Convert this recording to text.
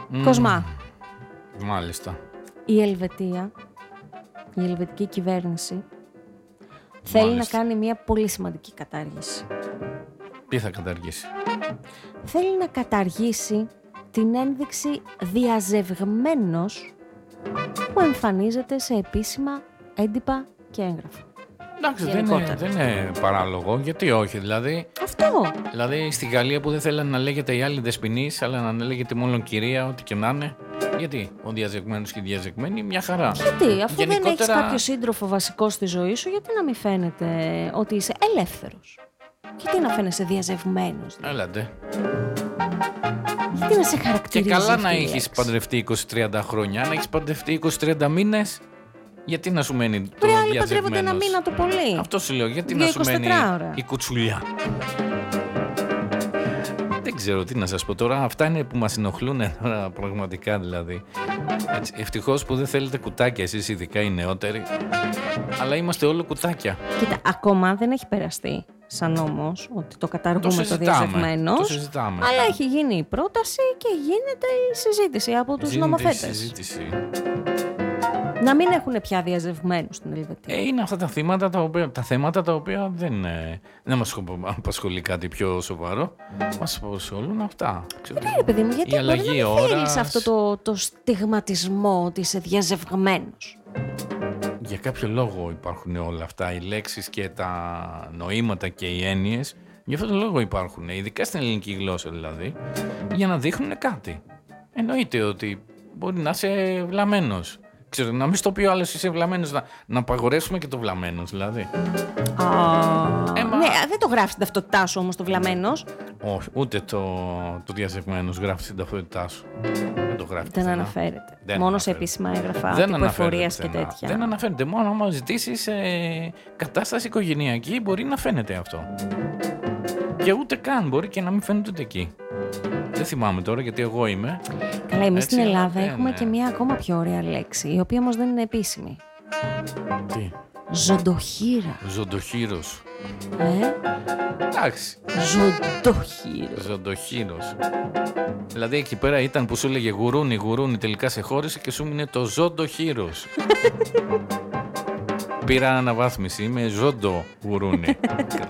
Κοσμά. Μάλιστα. Η Ελβετία, η ελβετική κυβέρνηση θέλει να κάνει μια πολύ σημαντική κατάργηση. Τι θα καταργήσει? Θέλει να καταργήσει την ένδειξη διαζευγμένος που εμφανίζεται σε επίσημα έντυπα και έγγραφα. Εντάξει, δεν είναι παράλογο. Γιατί όχι, δηλαδή. Αυτό. Δηλαδή στη Γαλλία που δεν θέλανε να λέγεται η άλλη δεσποινής, αλλά να λέγεται μόνο κυρία, ό,τι και να είναι. Γιατί ο διαζευγμένος και η διαζευγμένη, μια χαρά. Γιατί, αφού δεν έχεις κάποιο σύντροφο βασικό στη ζωή σου, γιατί να μην φαίνεται ότι είσαι ελεύθερος? Γιατί να φαίνεσαι διαζευγμένος? Έλατε. Γιατί να σε χαρακτηρίζει? Και καλά να έχεις παντρευτεί 20-30 χρόνια. Αν έχεις παντρευτεί 20-30 μήνες, γιατί να σου μένει το διαζευγμένος? Άλλοι παντρεύονται ένα μήνα το πολύ. Αυτό σου λέω, γιατί να σου μένει η κουτσουλιά? Δεν ξέρω τι να σας πω τώρα. Αυτά είναι που μας ενοχλούν τώρα, πραγματικά δηλαδή. Ευτυχώς που δεν θέλετε κουτάκια εσείς, ειδικά οι νεότεροι. Αλλά είμαστε όλο κουτάκια. Κοίτα, ακόμα δεν έχει περαστεί σαν νόμος ότι το καταργούμε το διαζευγμένος. Το συζητάμε. Αλλά έχει γίνει η πρόταση και γίνεται η συζήτηση από τους νομοθέτες. Να μην έχουν πια διαζευγμένους στην Ελβετία. Είναι αυτά τα θέματα τα οποία δεν μας απασχολεί κάτι πιο σοβαρό. Μας απασχολούν αυτά. Ναι, παιδί μου, γιατί μπορεί να μην θέλεις αυτό το στιγματισμό ότι είσαι διαζευγμένος. Για κάποιο λόγο υπάρχουν όλα αυτά, οι λέξεις και τα νοήματα και οι έννοιες. Για αυτόν τον λόγο υπάρχουν, ειδικά στην ελληνική γλώσσα δηλαδή, για να δείχνουν κάτι. Εννοείται ότι μπορεί να είσαι βλαμμένος. Ξέρω, να μην στο πει ο άλλος είσαι βλαμμένος, να απαγορεύσουμε και το βλαμμένος δηλαδή. Ναι, δεν το γράφει στην ταυτότητά σου όμως το βλαμμένος. Όχι, ούτε το διαζευγμένος γράφει στην ταυτότητά σου. Δεν το γράφει. Δεν αναφέρεται. Μόνο σε επίσημα έγγραφα τύπου εφορίας και τέτοια. Δεν αναφέρεται. Μόνο άμα ζητήσεις κατάσταση οικογενειακή μπορεί να φαίνεται αυτό. Και ούτε καν, μπορεί και να μην φαίνεται ούτε εκεί. Δεν θυμάμαι τώρα γιατί εγώ είμαι. Καλά, εμείς στην Ελλάδα έχουμε και μια ακόμα πιο ωραία λέξη, η οποία όμως δεν είναι επίσημη. Τι? Ζωντοχύρα. Ζωντοχύρος. Εντάξει. Ζωντοχύρος. Δηλαδή εκεί πέρα ήταν που σου έλεγε γουρούνι, τελικά σε χώρισε και σου μείνε το ζωντοχύρος. Πήρα αναβάθμιση, είμαι ζωντο γουρούνι.